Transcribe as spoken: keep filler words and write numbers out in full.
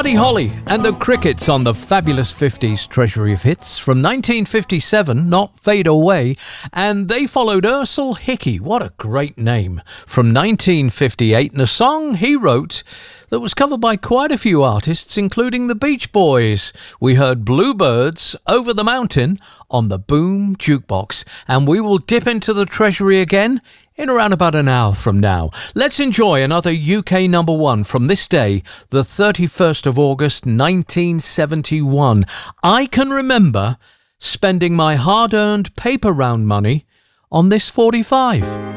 Buddy Holly and the Crickets on the fabulous fifties Treasury of Hits from nineteen fifty-seven, Not Fade Away, and they followed Ersel Hickey, what a great name, from nineteen fifty-eight, and a song he wrote that was covered by quite a few artists, including the Beach Boys. We heard Bluebirds Over the Mountain on the Boom Jukebox, and we will dip into the Treasury again in around about an hour from now. Let's enjoy another U K number one from this day, the thirty-first of August, nineteen seventy-one. I can remember spending my hard-earned paper round money on this forty-five.